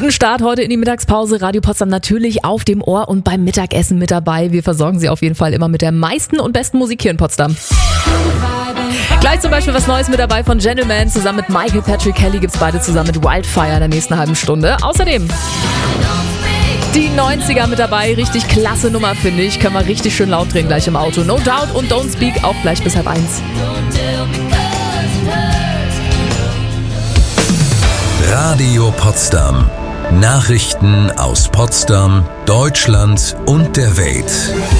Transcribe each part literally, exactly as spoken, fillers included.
Guten Start heute in die Mittagspause. Radio Potsdam natürlich auf dem Ohr und beim Mittagessen mit dabei. Wir versorgen Sie auf jeden Fall immer mit der meisten und besten Musik hier in Potsdam. Gleich zum Beispiel was Neues mit dabei von Gentleman. Zusammen mit Michael Patrick Kelly gibt's beide zusammen mit Wildfire in der nächsten halben Stunde. Außerdem die neunziger mit dabei. Richtig klasse Nummer, finde ich. Können wir richtig schön laut drehen gleich im Auto. No Doubt und Don't Speak auch gleich bis halb eins. Radio Potsdam. Nachrichten aus Potsdam, Deutschland und der Welt.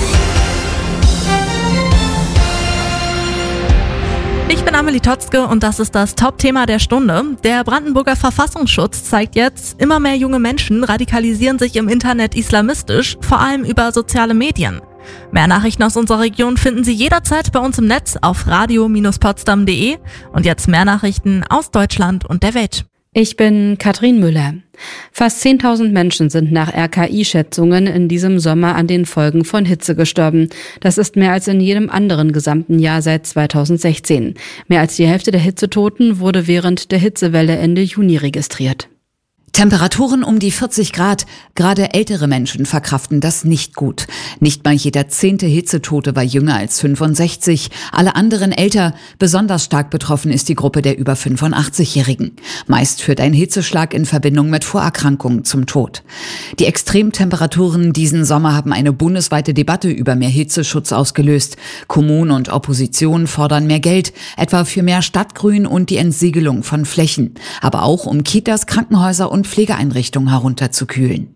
Ich bin Amelie Totzke und das ist das Top-Thema der Stunde. Der Brandenburger Verfassungsschutz zeigt jetzt, immer mehr junge Menschen radikalisieren sich im Internet islamistisch, vor allem über soziale Medien. Mehr Nachrichten aus unserer Region finden Sie jederzeit bei uns im Netz auf radio Bindestrich potsdam punkt de und jetzt mehr Nachrichten aus Deutschland und der Welt. Ich bin Katrin Müller. Fast zehntausend Menschen sind nach R K I-Schätzungen in diesem Sommer an den Folgen von Hitze gestorben. Das ist mehr als in jedem anderen gesamten Jahr seit zweitausendsechzehn. Mehr als die Hälfte der Hitzetoten wurde während der Hitzewelle Ende Juni registriert. Temperaturen um die vierzig Grad. Gerade ältere Menschen verkraften das nicht gut. Nicht mal jeder zehnte Hitzetote war jünger als fünfundsechzig. Alle anderen älter. Besonders stark betroffen ist die Gruppe der über fünfundachtzig-Jährigen. Meist führt ein Hitzeschlag in Verbindung mit Vorerkrankungen zum Tod. Die Extremtemperaturen diesen Sommer haben eine bundesweite Debatte über mehr Hitzeschutz ausgelöst. Kommunen und Opposition fordern mehr Geld, etwa für mehr Stadtgrün und die Entsiegelung von Flächen. Aber auch um Kitas, Krankenhäuser und Pflegeeinrichtungen herunterzukühlen.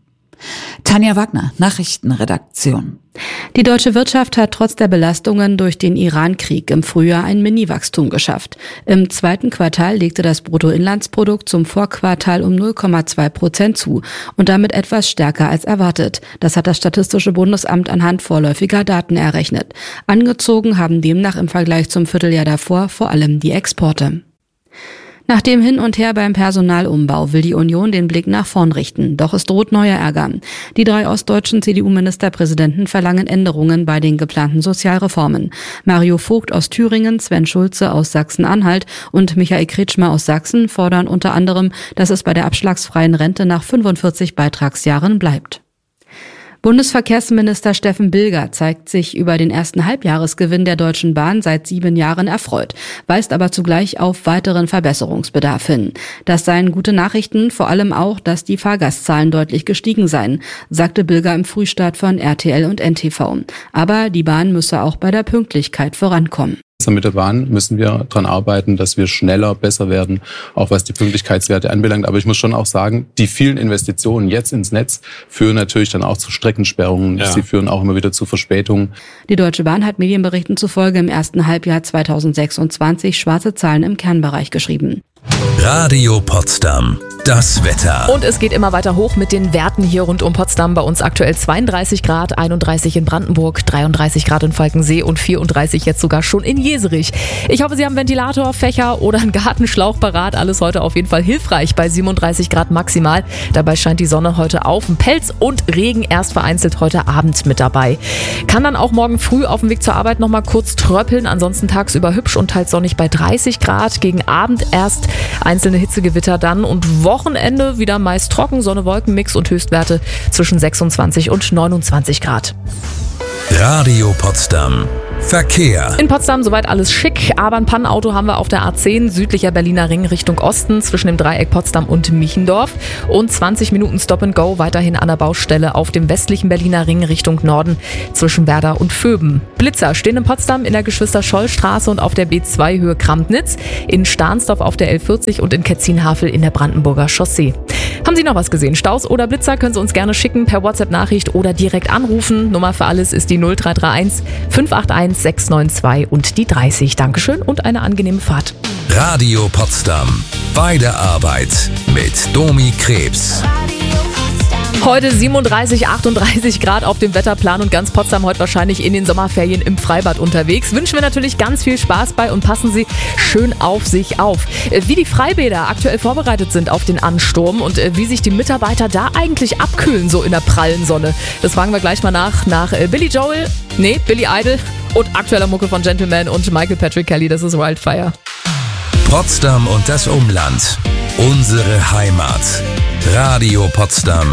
Tanja Wagner, Nachrichtenredaktion. Die deutsche Wirtschaft hat trotz der Belastungen durch den Iran-Krieg im Frühjahr ein Mini-Wachstum geschafft. Im zweiten Quartal legte das Bruttoinlandsprodukt zum Vorquartal um null Komma zwei Prozent zu und damit etwas stärker als erwartet. Das hat das Statistische Bundesamt anhand vorläufiger Daten errechnet. Angezogen haben demnach im Vergleich zum Vierteljahr davor vor allem die Exporte. Nach dem Hin und Her beim Personalumbau will die Union den Blick nach vorn richten. Doch es droht neuer Ärger. Die drei ostdeutschen C D U-Ministerpräsidenten verlangen Änderungen bei den geplanten Sozialreformen. Mario Vogt aus Thüringen, Sven Schulze aus Sachsen-Anhalt und Michael Kretschmer aus Sachsen fordern unter anderem, dass es bei der abschlagsfreien Rente nach fünfundvierzig Beitragsjahren bleibt. Bundesverkehrsminister Steffen Bilger zeigt sich über den ersten Halbjahresgewinn der Deutschen Bahn seit sieben Jahren erfreut, weist aber zugleich auf weiteren Verbesserungsbedarf hin. Das seien gute Nachrichten, vor allem auch, dass die Fahrgastzahlen deutlich gestiegen seien, sagte Bilger im Frühstart von R T L und N T V. Aber die Bahn müsse auch bei der Pünktlichkeit vorankommen. Mit der Bahn müssen wir daran arbeiten, dass wir schneller, besser werden, auch was die Pünktlichkeitswerte anbelangt. Aber ich muss schon auch sagen, die vielen Investitionen jetzt ins Netz führen natürlich dann auch zu Streckensperrungen. Ja. Sie führen auch immer wieder zu Verspätungen. Die Deutsche Bahn hat Medienberichten zufolge im ersten Halbjahr zweitausendsechsundzwanzig schwarze Zahlen im Kernbereich geschrieben. Radio Potsdam. Das Wetter. Und es geht immer weiter hoch mit den Werten hier rund um Potsdam. Bei uns aktuell zweiunddreißig Grad, einunddreißig in Brandenburg, dreiunddreißig Grad in Falkensee und vierunddreißig jetzt sogar schon in Jeserich. Ich hoffe, Sie haben Ventilator, Fächer oder einen Gartenschlauch parat. Alles heute auf jeden Fall hilfreich bei siebenunddreißig Grad maximal. Dabei scheint die Sonne heute auf dem Pelz und Regen erst vereinzelt heute Abend mit dabei. Kann dann auch morgen früh auf dem Weg zur Arbeit nochmal kurz tröppeln. Ansonsten tagsüber hübsch und teils sonnig bei dreißig Grad. Gegen Abend erst einzelne Hitzegewitter dann und Wochenende wieder meist trocken, Sonne-Wolken-Mix und Höchstwerte zwischen sechsundzwanzig und neunundzwanzig Grad. Radio Potsdam. Verkehr. In Potsdam soweit alles schick, aber ein Pannenauto haben wir auf der A zehn, südlicher Berliner Ring Richtung Osten, zwischen dem Dreieck Potsdam und Michendorf und zwanzig Minuten Stop and Go weiterhin an der Baustelle auf dem westlichen Berliner Ring Richtung Norden zwischen Werder und Vöben. Blitzer stehen in Potsdam in der Geschwister-Scholl-Straße und auf der B zwei Höhe Krampnitz, in Stahnsdorf auf der L vierzig und in Ketzinhavel in der Brandenburger Chaussee. Haben Sie noch was gesehen? Staus oder Blitzer können Sie uns gerne schicken per WhatsApp-Nachricht oder direkt anrufen. Nummer für alles ist die null drei drei eins fünf acht eins sechs neun zwei und die dreißig. Dankeschön und eine angenehme Fahrt. Radio Potsdam. Bei der Arbeit mit Domi Krebs. Heute siebenunddreißig, achtunddreißig Grad auf dem Wetterplan und ganz Potsdam heute wahrscheinlich in den Sommerferien im Freibad unterwegs. Wünschen wir natürlich ganz viel Spaß bei und passen Sie schön auf sich auf. Wie die Freibäder aktuell vorbereitet sind auf den Ansturm und wie sich die Mitarbeiter da eigentlich abkühlen, so in der prallen Sonne. Das fragen wir gleich mal nach, nach Billy Joel, nee, Billy Idol und aktueller Mucke von Gentleman und Michael Patrick Kelly, das ist Wildfire. Potsdam und das Umland. Unsere Heimat. Radio Potsdam.